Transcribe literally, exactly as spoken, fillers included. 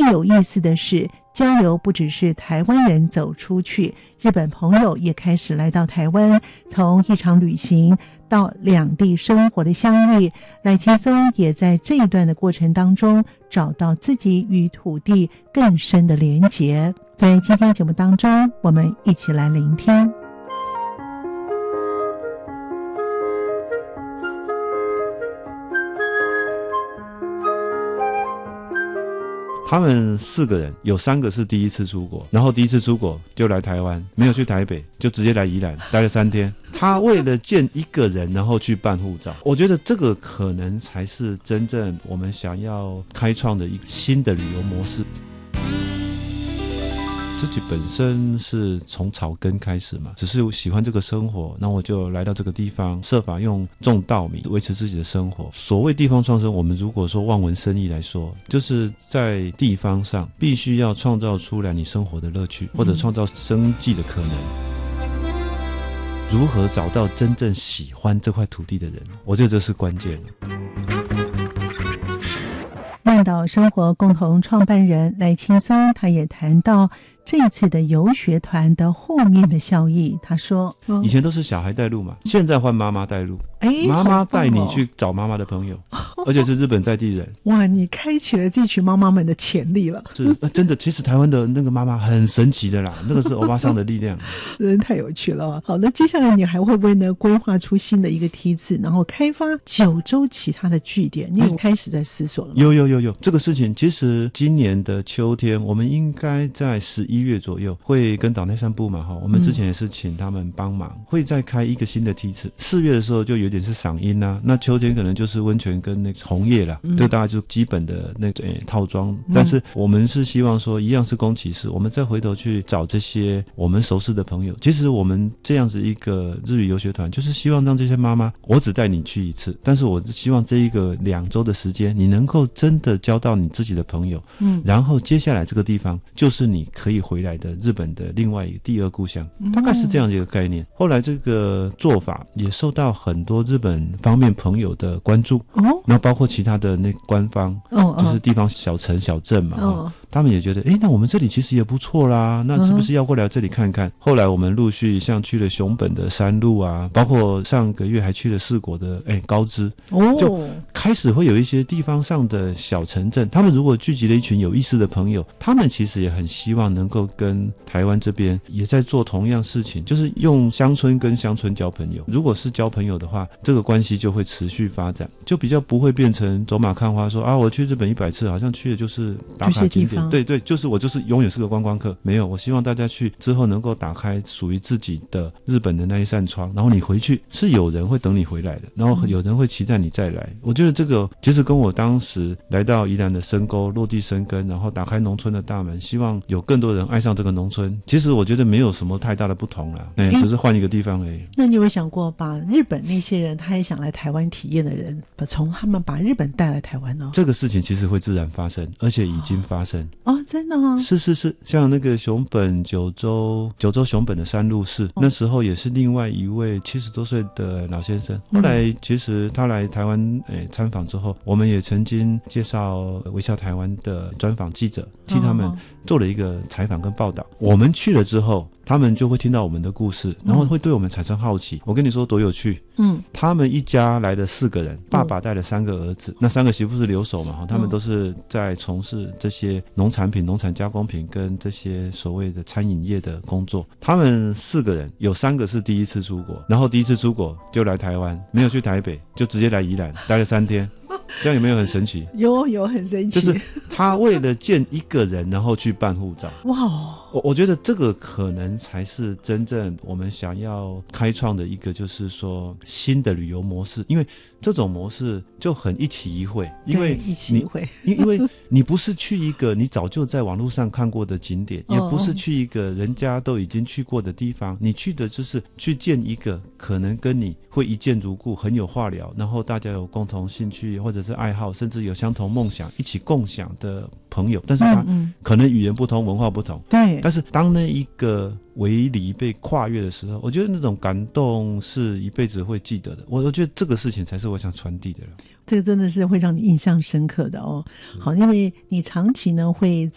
有意思的是，交流不只是台湾人走出去，日本朋友也开始来到台湾，从一场旅行到两地生活的相遇，赖青松也在这一段的过程当中找到自己与土地更深的连结。在今天节目当中，我们一起来聆听。 他们四个人有三个是第一次出国，然后第一次出国就来台湾，没有去台北，就直接来宜兰待了三天。他为了见一个人，然后去办护照。我觉得这个可能才是真正我们想要开创的一个新的旅游模式。自己本身是从草根开始嘛，只是喜欢这个生活，那我就来到这个地方，设法用种稻米维持自己的生活。所谓地方创生，我们如果说望文生义来说，就是在地方上必须要创造出来你生活的乐趣，或者创造生计的可能。如何找到真正喜欢这块土地的人，我觉得这是关键了。 曼岛生活共同创办人赖青松，他也谈到这次的游学团的后面的效益。他说、嗯、 以前都是小孩带路嘛，现在换妈妈带路，妈妈带你去找妈妈的朋友，而且是日本在地人。 哇，你开启了这群妈妈们的潜力了。 是、呃、真的，其实台湾的那个妈妈很神奇的啦，那个是欧巴桑的力量。 真的太有趣了。好，那接下来你还会不会呢规划出新的一个梯次，然后开发九州其他的据点？你有开始在思索了吗？ 有有有有，这个事情其实今年的秋天，我们应该在十一月左右会跟岛内散步嘛，我们之前也是请他们帮忙、嗯、会再开一个新的梯次。四月的时候就有点是赏樱啊，那秋天可能就是温泉跟那个红叶啦、嗯、这个大概就基本的那个、欸、套装、嗯、但是我们是希望说一样是宫崎市，我们再回头去找这些我们熟识的朋友。其实我们这样子一个日语游学团，就是希望让这些妈妈，我只带你去一次，但是我希望这一个两周的时间，你能够真的交到你自己的朋友，嗯，然后接下来这个地方就是你可以回来的日本的另外一个第二故乡，大概是这样一个概念。后来这个做法也受到很多日本方面朋友的关注，哦，然后包括其他的那官方，哦，就是地方小城小镇嘛，哦，他们也觉得，诶，那我们这里其实也不错啦，那是不是要过来这里看看？嗯、后来我们陆续像去了熊本的山路啊，包括上个月还去了四国的诶高知，哦，就开始会有一些地方上的小城镇，他们如果聚集了一群有意思的朋友，他们其实也很希望能够跟台湾这边也在做同样事情，就是用乡村跟乡村交朋友。如果是交朋友的话，这个关系就会持续发展，就比较不会变成走马看花说啊，我去日本一百次，好像去的就是打卡景点，对对，就是我就是永远是个观光客。没有，我希望大家去之后能够打开属于自己的日本的那一扇窗，然后你回去是有人会等你回来的，然后有人会期待你再来。我觉得这个其实跟我当时来到宜兰的深沟落地生根，然后打开农村的大门，希望有更多人爱上这个农村，其实我觉得没有什么太大的不同啦，哎，只是换一个地方而已。那你有没有想过把日本那些人他也想来台湾体验的人，把从他们把日本带来台湾呢？这个事情其实会自然发生，而且已经发生。哦，哦真的吗？是是是，像那个熊本九州九州熊本的山路市、哦、那时候也是另外一位七十多岁的老先生，后来其实他来台湾诶参访之后，我们也曾经介绍微笑台湾的专访记者替他们做了一个采访跟报道、哦、我们去了之后，他们就会听到我们的故事，然后会对我们产生好奇、嗯、我跟你说多有趣，嗯，他们一家来了四个人，爸爸带了三个儿子、嗯、那三个媳妇是留守嘛，他们都是在从事这些农产品农产加工品跟这些所谓的餐饮业的工作。他们四个人有三个是第一次出国，然后第一次出国就来台湾，没有去台北，就直接来宜兰待了三天。这样有没有很神奇？有有很神奇，就是他为了见一个人然后去办护照。哇，我我觉得这个可能才是真正我们想要开创的一个，就是说新的旅游模式。因为这种模式就很一期一会，因为一期一会，因为你不是去一个你早就在网络上看过的景点，也不是去一个人家都已经去过的地方，你去的就是去见一个可能跟你会一见如故，很有话聊，然后大家有共同兴趣或者是爱好，甚至有相同梦想一起共享的朋友，但是他可能语言不同，文化不同，对，但是当那一个围篱被跨越的时候，我觉得那种感动是一辈子会记得的。我我觉得这个事情才是我想传递的了。这个真的是会让你印象深刻的哦。好，因为你长期呢会